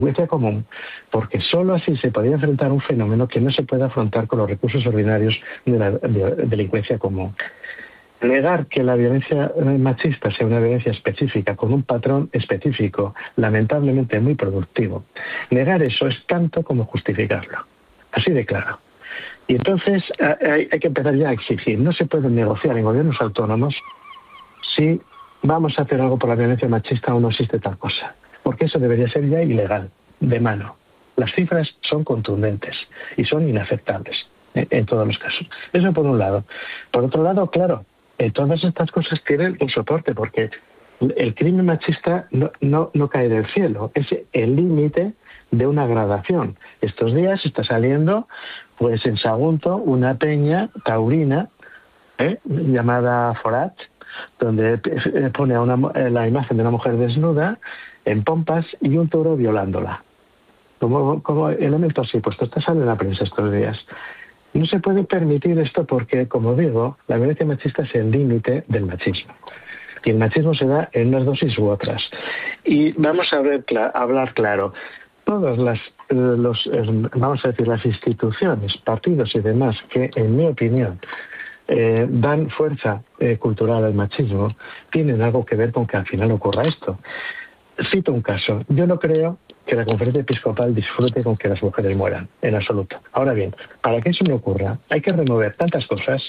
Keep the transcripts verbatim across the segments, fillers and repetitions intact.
delincuencia común, porque solo así se podría enfrentar un fenómeno que no se puede afrontar con los recursos ordinarios de la de delincuencia común. Negar que la violencia machista sea una violencia específica, con un patrón específico, lamentablemente muy productivo, negar eso es tanto como justificarlo. Así de claro. Y entonces hay, hay que empezar ya a exigir. No se puede negociar en gobiernos autónomos si vamos a hacer algo por la violencia machista o no existe tal cosa. Porque eso debería ser ya ilegal, de mano. Las cifras son contundentes y son inaceptables en, en todos los casos. Eso por un lado. Por otro lado, claro, eh, todas estas cosas tienen un soporte, porque el crimen machista no, no, no cae del cielo, es el límite de una gradación. Estos días está saliendo, pues en Sagunto, una peña taurina ¿eh? llamada Forat, donde pone a una, la imagen de una mujer desnuda en pompas y un toro violándola. Como, como elemento así, pues esto sale en la prensa estos días. No se puede permitir esto porque, como digo, la violencia machista es el límite del machismo. Y el machismo se da en unas dosis u otras. Y vamos a, ver, a hablar claro. Todas las, los, vamos a decir, las instituciones, partidos y demás que, en mi opinión, eh, dan fuerza eh, cultural al machismo, tienen algo que ver con que al final ocurra esto. Cito un caso. Yo no creo que la conferencia episcopal disfrute con que las mujeres mueran, en absoluto. Ahora bien, para que eso no ocurra, hay que remover tantas cosas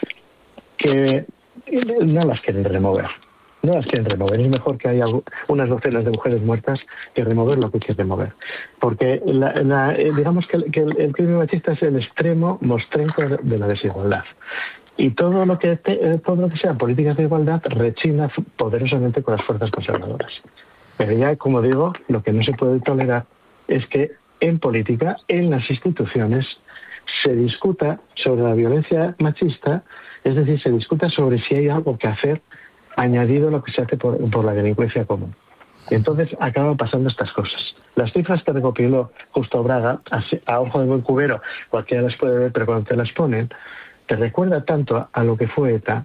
que no las quieren remover. No las quieren remover. Es mejor que haya unas docenas de mujeres muertas que remover lo que hay que remover. Porque la, la, digamos que, el, que el, el crimen machista es el extremo mostrenco de la desigualdad. Y todo lo que te, todo lo que sean políticas de igualdad rechina poderosamente con las fuerzas conservadoras. Pero ya, como digo, lo que no se puede tolerar es que en política, en las instituciones, se discuta sobre la violencia machista, es decir, se discuta sobre si hay algo que hacer añadido a lo que se hace por, por la delincuencia común. Y entonces acaban pasando estas cosas. Las cifras que recopiló Justo Braga, a, a ojo de buen cubero, cualquiera las puede ver, pero cuando te las ponen, te recuerda tanto a, a lo que fue ETA,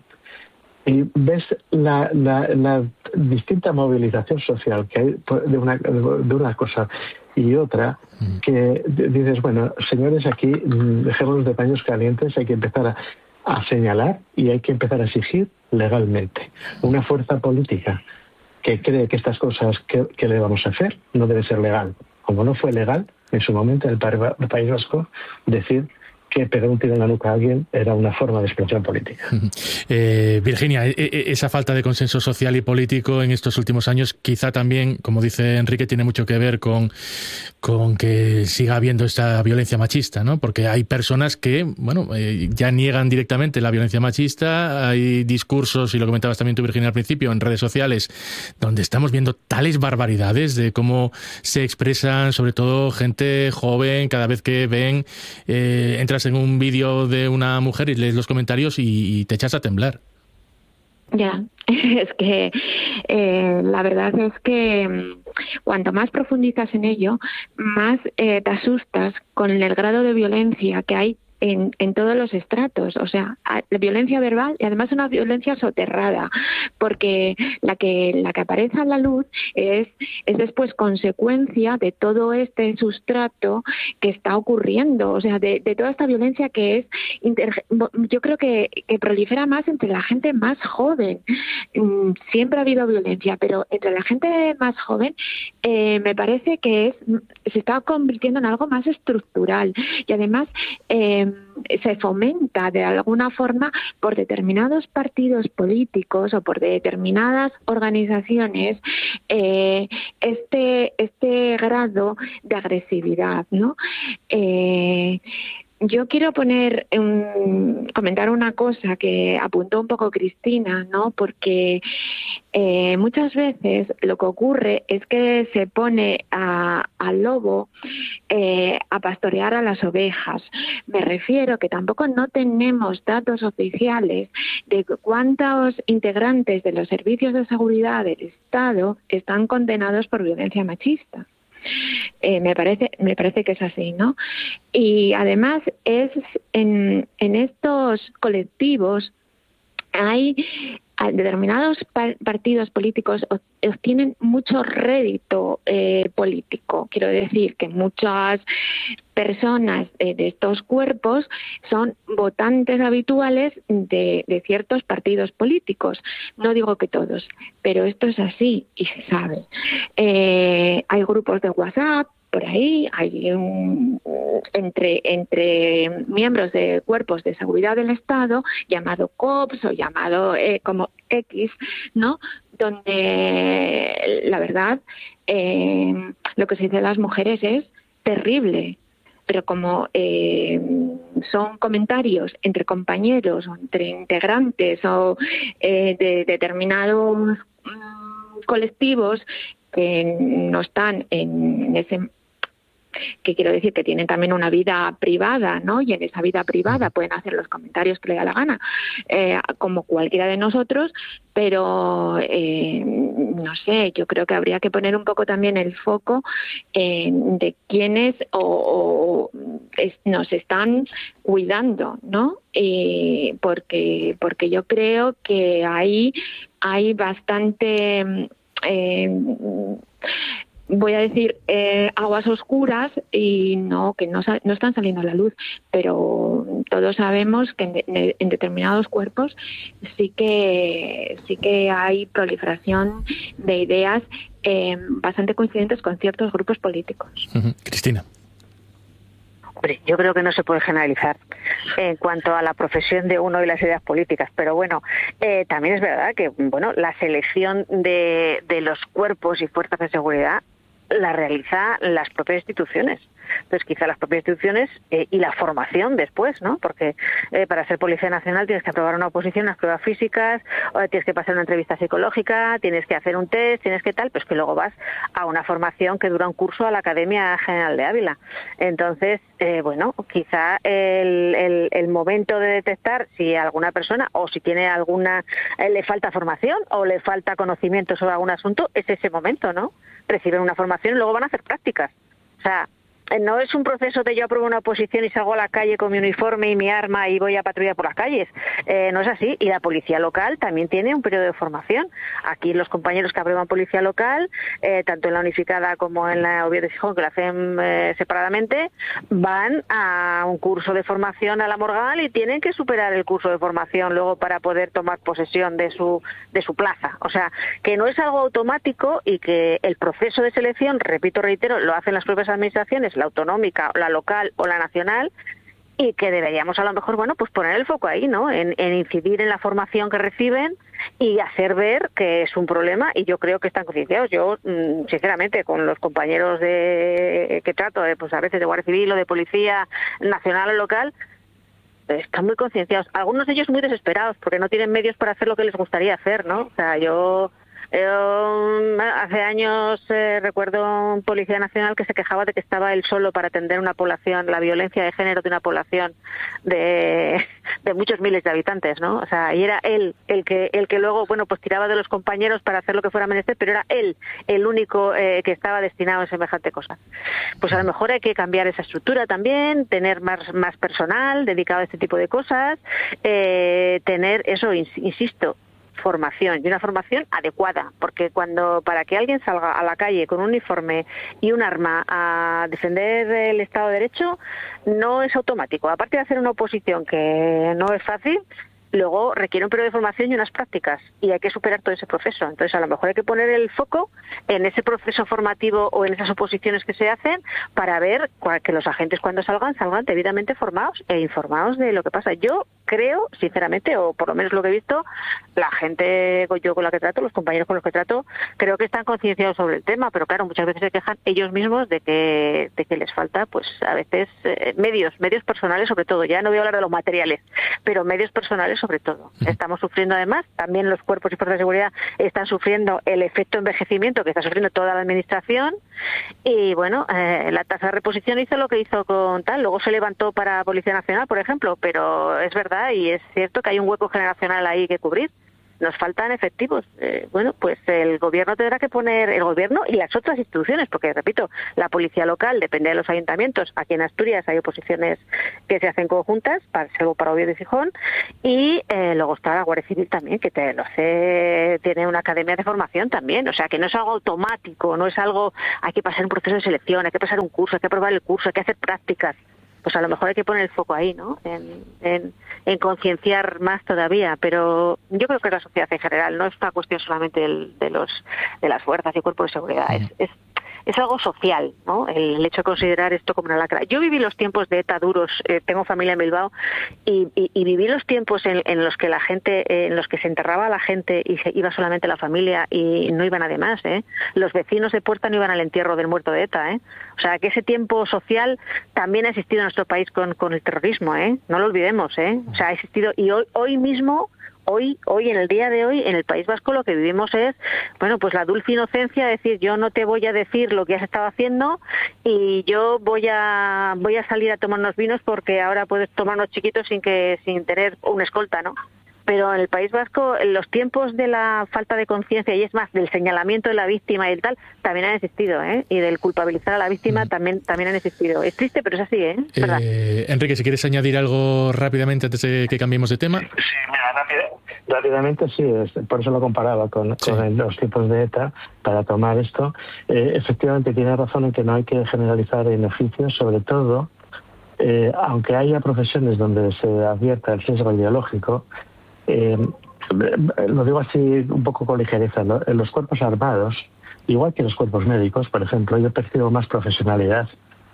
y ves la, la, la distinta movilización social que hay de una, de una cosa y otra, que dices, bueno, señores, aquí dejémonos de paños calientes, hay que empezar a, a señalar y hay que empezar a exigir legalmente. Una fuerza política que cree que estas cosas que, que le vamos a hacer no debe ser legal. Como no fue legal en su momento en el País Vasco decir que pegar un tiro en la nuca a alguien era una forma de expresión política. Eh, Virginia, esa falta de consenso social y político en estos últimos años quizá también, como dice Enrique, tiene mucho que ver con, con que siga habiendo esta violencia machista, ¿no? Porque hay personas que, bueno, eh, ya niegan directamente la violencia machista, hay discursos, y lo comentabas también tú, Virginia, al principio, en redes sociales, donde estamos viendo tales barbaridades de cómo se expresan, sobre todo gente joven, cada vez que ven, eh, entras en un vídeo de una mujer y lees los comentarios y, y te echas a temblar. Ya, es que eh, la verdad es que cuanto más profundizas en ello, más eh, te asustas con el grado de violencia que hay en, en todos los estratos. O sea, la violencia verbal y además una violencia soterrada, porque la que la que aparece a la luz es, es después consecuencia de todo este sustrato que está ocurriendo, o sea, de, de toda esta violencia que es, inter, yo creo que, que prolifera más entre la gente más joven. Siempre ha habido violencia, pero entre la gente más joven eh, me parece que es se está convirtiendo en algo más estructural y además eh, se fomenta de alguna forma por determinados partidos políticos o por determinadas organizaciones eh, este este grado de agresividad, ¿no? Eh, Yo quiero poner un, comentar una cosa que apuntó un poco Cristina, ¿no? Porque eh, muchas veces lo que ocurre es que se pone a, al lobo eh, a pastorear a las ovejas. Me refiero que tampoco no tenemos datos oficiales de cuántos integrantes de los servicios de seguridad del Estado están condenados por violencia machista. Eh, me parece me parece que es así, ¿no? Y además es en, en estos colectivos hay determinados partidos políticos obtienen mucho rédito eh, político. Quiero decir que muchas personas de, de estos cuerpos son votantes habituales de, de ciertos partidos políticos. No digo que todos, pero esto es así y se sabe. Eh, hay grupos de WhatsApp por ahí, hay un, entre entre miembros de cuerpos de seguridad del Estado, llamado COPS o llamado eh, como X, ¿no? Donde la verdad eh, lo que se dice de las mujeres es terrible, pero como eh, son comentarios entre compañeros o entre integrantes o eh, de determinados mm, colectivos que no están en ese, que quiero decir que tienen también una vida privada, ¿no? Y en esa vida privada pueden hacer los comentarios que le da la gana, eh, como cualquiera de nosotros, pero eh, no sé, yo creo que habría que poner un poco también el foco en de quiénes o, o es, nos están cuidando, ¿no? Eh, porque porque yo creo que ahí hay bastante eh, voy a decir eh, aguas oscuras y no que no, no están saliendo a la luz, pero todos sabemos que en, en determinados cuerpos sí que sí que hay proliferación de ideas eh, bastante coincidentes con ciertos grupos políticos. Uh-huh. Cristina. Hombre, yo creo que no se puede generalizar en cuanto a la profesión de uno y las ideas políticas, pero bueno, eh, también es verdad que bueno, la selección de, de los cuerpos y fuerzas de seguridad la realiza las propias instituciones. Entonces, quizá las propias instituciones eh, y la formación después, ¿no? Porque eh, para ser Policía Nacional tienes que aprobar una oposición, unas pruebas físicas, o tienes que pasar una entrevista psicológica, tienes que hacer un test, tienes que tal, pues que luego vas a una formación que dura un curso a la Academia General de Ávila. Entonces, eh, bueno, quizá el, el, el momento de detectar si alguna persona o si tiene alguna, eh, le falta formación o le falta conocimiento sobre algún asunto, es ese momento, ¿no? Reciben una formación y luego van a hacer prácticas. O sea, no es un proceso de yo apruebo una oposición y salgo a la calle con mi uniforme y mi arma y voy a patrullar por las calles. Eh, no es así. Y la policía local también tiene un periodo de formación. Aquí los compañeros que aprueban policía local, eh, tanto en la unificada como en la Oviedo de Gijón, que la hacen eh, separadamente, van a un curso de formación a la Morgal y tienen que superar el curso de formación luego para poder tomar posesión de su de su plaza. O sea, que no es algo automático y que el proceso de selección, repito, reitero, lo hacen las propias administraciones, la autonómica, la local o la nacional, y que deberíamos a lo mejor, bueno, pues poner el foco ahí, ¿no? En, en incidir en la formación que reciben y hacer ver que es un problema, y yo creo que están concienciados. Yo, sinceramente, con los compañeros de que trato, de, pues a veces de Guardia Civil o de Policía Nacional o local, están muy concienciados. Algunos de ellos muy desesperados porque no tienen medios para hacer lo que les gustaría hacer, ¿no? O sea, yo... Yo, hace años eh, recuerdo un policía nacional que se quejaba de que estaba él solo para atender una población, la violencia de género de una población de, de muchos miles de habitantes, ¿no? O sea, y era él el que el que luego, bueno, pues tiraba de los compañeros para hacer lo que fuera menester, pero era él el único eh, que estaba destinado a semejante cosa. Pues a lo mejor hay que cambiar esa estructura también, tener más más personal dedicado a este tipo de cosas, eh, tener eso, insisto, formación, y una formación adecuada, porque cuando para que alguien salga a la calle con un uniforme y un arma a defender el Estado de Derecho no es automático. Aparte de hacer una oposición que no es fácil, luego requiere un periodo de formación y unas prácticas, y hay que superar todo ese proceso. Entonces, a lo mejor hay que poner el foco en ese proceso formativo o en esas oposiciones que se hacen para ver que los agentes cuando salgan, salgan debidamente formados e informados de lo que pasa. Yo creo, sinceramente, o por lo menos lo que he visto, la gente yo con la que trato, los compañeros con los que trato, creo que están concienciados sobre el tema, pero claro, muchas veces se quejan ellos mismos de que, de que les falta, pues a veces, eh, medios, medios personales sobre todo. Ya no voy a hablar de los materiales, pero medios personales sobre todo. Estamos sufriendo además, también los cuerpos y fuerzas de seguridad están sufriendo el efecto envejecimiento que está sufriendo toda la administración, y bueno, eh, la tasa de reposición hizo lo que hizo con tal, luego se levantó para Policía Nacional, por ejemplo, pero es verdad y es cierto que hay un hueco generacional ahí que cubrir. nos faltan efectivos. Eh, bueno, pues el gobierno tendrá que poner, el gobierno y las otras instituciones, porque repito, la policía local depende de los ayuntamientos. Aquí en Asturias hay oposiciones que se hacen conjuntas, para, salvo para Oviedo y Gijón, y eh, luego está la Guardia Civil también, que te lo hace, tiene una academia de formación también, o sea que no es algo automático, no es algo, hay que pasar un proceso de selección, hay que pasar un curso, hay que aprobar el curso, hay que hacer prácticas. Pues a lo mejor hay que poner el foco ahí, ¿no? En, en, en concienciar más todavía, pero yo creo que es la sociedad en general, no es una cuestión solamente del, de los de las fuerzas y cuerpos de seguridad, es, es es algo social, ¿no? El, el hecho de considerar esto como una lacra. Yo viví los tiempos de ETA duros, eh, tengo familia en Bilbao, y, y, y viví los tiempos en, en los que la gente, eh, en los que se enterraba a la gente y se iba solamente la familia y no iba nadie más, ¿eh? Los vecinos de Puerta no iban al entierro del muerto de ETA, ¿eh? O sea, que ese tiempo social también ha existido en nuestro país con, con el terrorismo, ¿eh? No lo olvidemos, ¿eh? O sea, ha existido, y hoy, hoy mismo... Hoy, hoy, en el día de hoy, en el País Vasco lo que vivimos es, bueno, pues la dulce inocencia, es decir, yo no te voy a decir lo que has estado haciendo y yo voy a voy a salir a tomar unos vinos porque ahora puedes tomar unos chiquitos sin que sin tener una escolta, ¿no? Pero en el País Vasco los tiempos de la falta de conciencia, y es más, del señalamiento de la víctima y tal, también han existido, ¿eh? Y del culpabilizar a la víctima mm. también también han existido. Es triste, pero es así, ¿eh? Es verdad. Eh, Enrique, si quieres añadir algo rápidamente antes de que cambiemos de tema. Sí, mira, rápido, rápidamente sí, es, por eso lo comparaba con, sí. con el, los tiempos de ETA, para tomar esto. Eh, efectivamente, tiene razón en que no hay que generalizar beneficios, sobre todo, eh, aunque haya profesiones donde se advierta el sesgo ideológico. Eh, lo digo así un poco con ligereza, ¿no? En los cuerpos armados, igual que en los cuerpos médicos, por ejemplo, yo percibo más profesionalidad.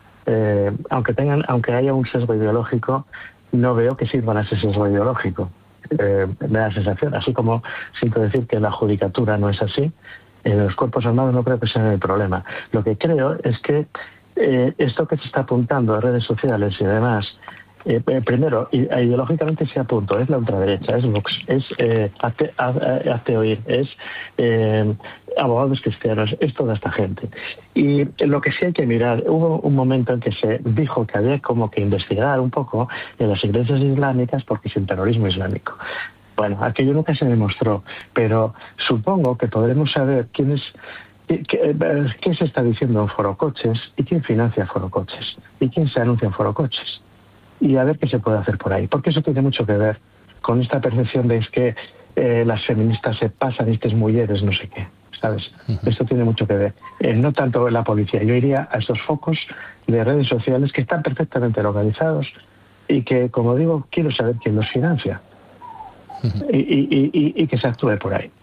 Eh, aunque tengan, aunque haya un sesgo ideológico, no veo que sirvan a ese sesgo ideológico. Eh, me da la sensación, así como siento decir que la judicatura no es así, en los cuerpos armados no creo que sea el problema. Lo que creo es que eh, esto que se está apuntando a redes sociales y demás, Eh, primero, ideológicamente se apunta, es la ultraderecha, es Vox, es eh, ate, ateoir, es eh, abogados cristianos, es toda esta gente. Y lo que sí hay que mirar, hubo un momento en que se dijo que había como que investigar un poco en las iglesias islámicas porque es el terrorismo islámico. Bueno, aquello nunca se demostró, pero supongo que podremos saber quién es ¿Qué, qué, qué se está diciendo en Forocoches y quién financia Forocoches y quién se anuncia en Forocoches. Y a ver qué se puede hacer por ahí, porque eso tiene mucho que ver con esta percepción de es que eh, las feministas se pasan y estas mujeres no sé qué, ¿sabes? Uh-huh. Esto tiene mucho que ver, eh, no tanto en la policía. Yo iría a estos focos de redes sociales que están perfectamente localizados y que, como digo, quiero saber quién los financia. Uh-huh. y, y, y, y que se actúe por ahí.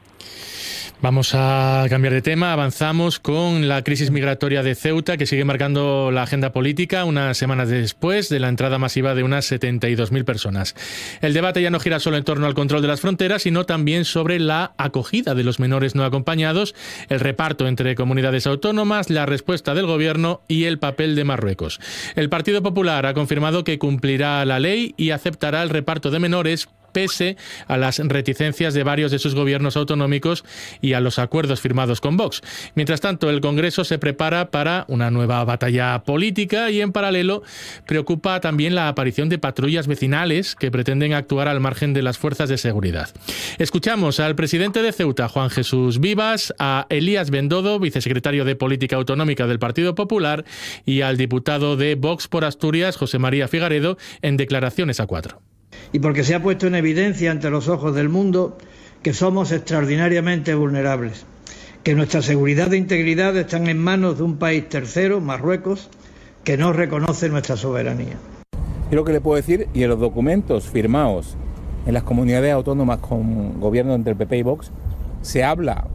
Vamos a cambiar de tema. Avanzamos con la crisis migratoria de Ceuta, que sigue marcando la agenda política unas semanas después de la entrada masiva de unas setenta y dos mil personas. El debate ya no gira solo en torno al control de las fronteras, sino también sobre la acogida de los menores no acompañados, el reparto entre comunidades autónomas, la respuesta del gobierno y el papel de Marruecos. El Partido Popular ha confirmado que cumplirá la ley y aceptará el reparto de menores, pese a las reticencias de varios de sus gobiernos autonómicos y a los acuerdos firmados con Vox. Mientras tanto, el Congreso se prepara para una nueva batalla política y, en paralelo, preocupa también la aparición de patrullas vecinales que pretenden actuar al margen de las fuerzas de seguridad. Escuchamos al presidente de Ceuta, Juan Jesús Vivas, a Elías Bendodo, vicesecretario de Política Autonómica del Partido Popular, y al diputado de Vox por Asturias, José María Figaredo, en declaraciones a Cuatro. Y porque se ha puesto en evidencia ante los ojos del mundo que somos extraordinariamente vulnerables, que nuestra seguridad e integridad están en manos de un país tercero, Marruecos, que no reconoce nuestra soberanía. Yo lo que le puedo decir, y en los documentos firmados en las comunidades autónomas con gobierno entre el P P y Vox, se habla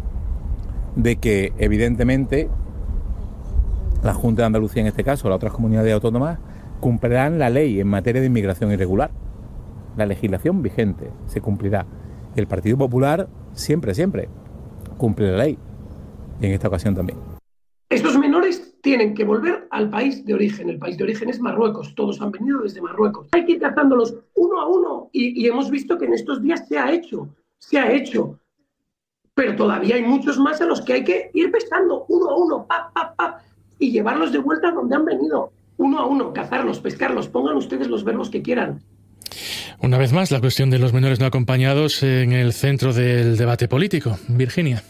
de que, evidentemente, la Junta de Andalucía, en este caso, las otras comunidades autónomas, cumplirán la ley en materia de inmigración irregular. La legislación vigente se cumplirá. Y el Partido Popular siempre, siempre cumple la ley. Y en esta ocasión también. Estos menores tienen que volver al país de origen. El país de origen es Marruecos. Todos han venido desde Marruecos. Hay que ir cazándolos uno a uno. Y, y hemos visto que en estos días se ha hecho. Se ha hecho. Pero todavía hay muchos más a los que hay que ir pescando uno a uno. Pap, pap, pap, y llevarlos de vuelta donde han venido. Uno a uno. Cazarlos, pescarlos. Pongan ustedes los verbos que quieran. Una vez más, la cuestión de los menores no acompañados en el centro del debate político. Virginia.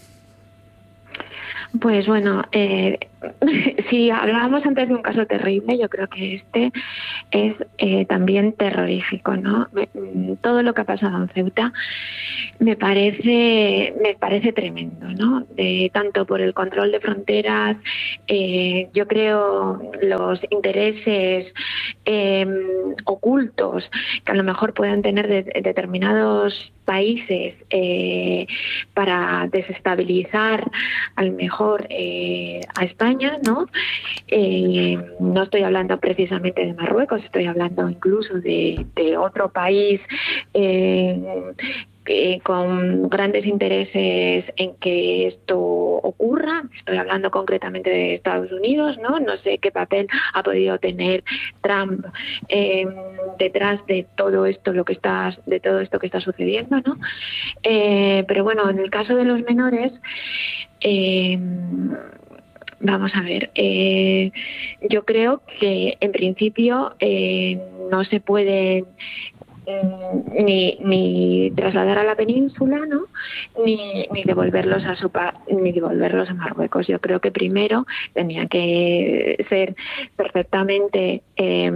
Pues bueno, eh, si hablábamos antes de un caso terrible, yo creo que este es eh, también terrorífico, ¿no? Todo lo que ha pasado en Ceuta me parece me parece tremendo, ¿no? De, tanto por el control de fronteras, eh, yo creo los intereses eh, ocultos que a lo mejor puedan tener de, de determinados países eh, para desestabilizar a lo mejor eh, a España, ¿no? Eh, no estoy hablando precisamente de Marruecos, estoy hablando incluso de, de otro país eh, eh, con grandes intereses en que esto ocurra. Estoy hablando concretamente de Estados Unidos, ¿no? No sé qué papel ha podido tener Trump eh, detrás de todo esto, lo que está, de todo esto que está sucediendo, ¿no? Eh, pero bueno, en el caso de los menores, eh, vamos a ver, eh, yo creo que en principio eh, no se puede Ni, ni trasladar a la península, ¿no? ni, ni devolverlos a su pa ni devolverlos a Marruecos. Yo creo que primero tenían que ser perfectamente eh,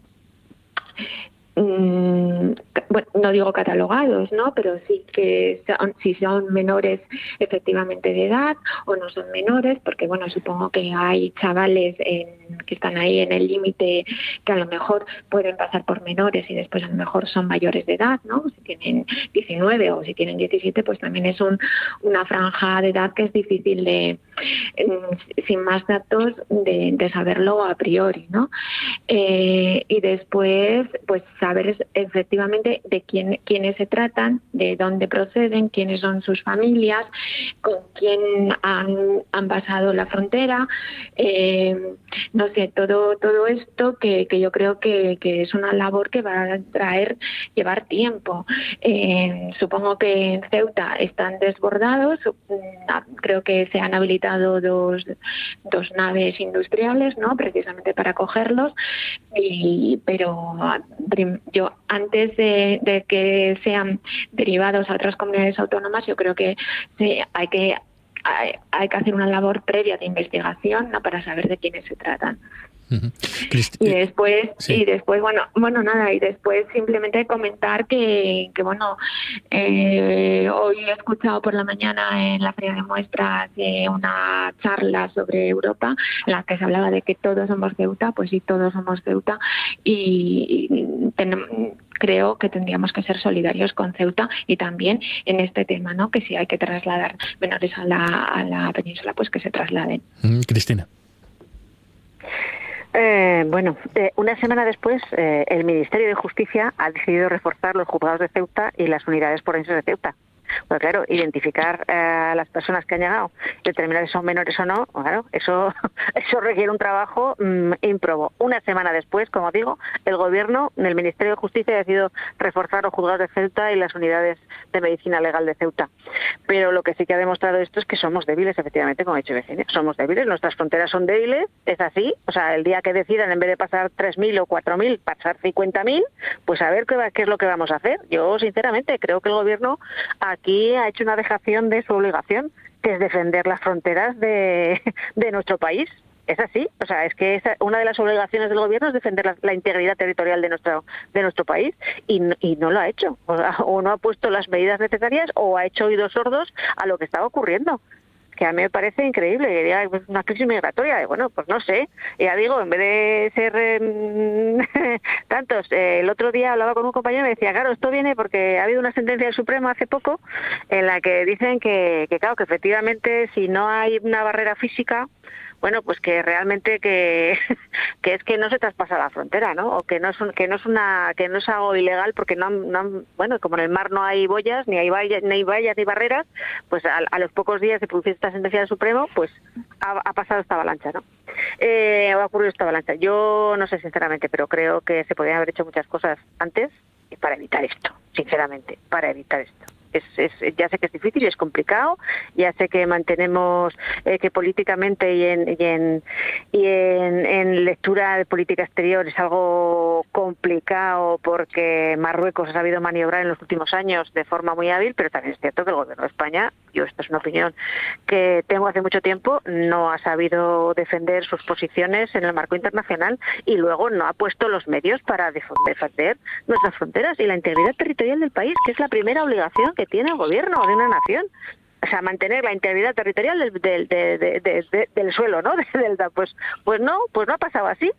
mm, bueno, no digo catalogados, ¿no? Pero sí que son, si son menores efectivamente de edad o no son menores, porque bueno, supongo que hay chavales en, que están ahí en el límite que a lo mejor pueden pasar por menores y después a lo mejor son mayores de edad, ¿no? Si tienen diecinueve o si tienen diecisiete, pues también es un, una franja de edad que es difícil de, sin más datos, de, de saberlo a priori, ¿no? Eh, y después, pues saber efectivamente de quién, quiénes se tratan, de dónde proceden, quiénes son sus familias, con quién han, han pasado la frontera, eh, no sé, todo todo esto que, que yo creo que, que es una labor que va a traer, llevar tiempo. Eh, supongo que en Ceuta están desbordados, creo que se han habilitado dos, dos naves industriales, ¿no? Precisamente para acogerlos, y, pero yo antes de, de que sean derivados a otras comunidades autónomas, yo creo que sí, hay que hay, hay que hacer una labor previa de investigación, ¿no? Para saber de quiénes se tratan. Uh-huh. Y después, sí. y después, bueno, bueno, nada, y después simplemente comentar que, que bueno, eh, hoy he escuchado por la mañana en la Feria de Muestras eh, una charla sobre Europa en la que se hablaba de que todos somos Ceuta, pues sí, todos somos Ceuta, y, y tenemos, creo que tendríamos que ser solidarios con Ceuta y también en este tema, ¿no? Que si hay que trasladar menores a la, a la península, pues que se trasladen. Uh-huh. Cristina. Eh, bueno, eh, una semana después, eh, el Ministerio de Justicia ha decidido reforzar los juzgados de Ceuta y las unidades forenses de Ceuta. Pues claro, identificar eh, a las personas que han llegado, determinar si son menores o no, claro, eso eso requiere un trabajo mmm, ímprobo. Una semana después, como digo, el Gobierno, el Ministerio de Justicia, ha decidido reforzar los juzgados de Ceuta y las unidades de medicina legal de Ceuta. Pero lo que sí que ha demostrado esto es que somos débiles, efectivamente, como ha dicho Virginia, somos débiles, nuestras fronteras son débiles, es así. O sea, el día que decidan, en vez de pasar tres mil o cuatro mil, pasar cincuenta mil, pues a ver qué, va, qué es lo que vamos a hacer. Yo, sinceramente, creo que el Gobierno aquí ha hecho una dejación de su obligación, que es defender las fronteras de, de nuestro país. Es así, o sea, es que esa, una de las obligaciones del Gobierno es defender la, la integridad territorial de nuestro de nuestro país y, y no lo ha hecho, o, o no ha puesto las medidas necesarias o ha hecho oídos sordos a lo que estaba ocurriendo, que a mí me parece increíble, que diga una crisis migratoria. Bueno, pues no sé, ya digo, en vez de ser eh, tantos, eh, el otro día hablaba con un compañero y me decía, claro, esto viene porque ha habido una sentencia del Supremo hace poco en la que dicen que, que claro, que efectivamente si no hay una barrera física, bueno, pues que realmente que, que es que no se traspasa la frontera, ¿no? O que no es un, que no es una que no es algo ilegal porque no, no bueno, como en el mar no hay boyas, ni hay vallas, ni hay vallas ni barreras, pues a, a los pocos días de producir esta sentencia del Supremo, pues ha, ha pasado esta avalancha, ¿no? Eh, ha ocurrido esta avalancha. Yo no sé sinceramente, pero creo que se podrían haber hecho muchas cosas antes para evitar esto, sinceramente, para evitar esto. Es, es, ya sé que es difícil y es complicado, ya sé que mantenemos eh, que políticamente y en y en, y en, en, lectura de política exterior es algo complicado porque Marruecos ha sabido maniobrar en los últimos años de forma muy hábil, pero también es cierto que el gobierno de España, yo esta es una opinión que tengo hace mucho tiempo, no ha sabido defender sus posiciones en el marco internacional y luego no ha puesto los medios para defender nuestras fronteras y la integridad territorial del país, que es la primera obligación que tiene el gobierno de una nación. O sea, mantener la integridad territorial del, del, del, del, del, del suelo, ¿no? Del, pues, pues no, pues no ha pasado así.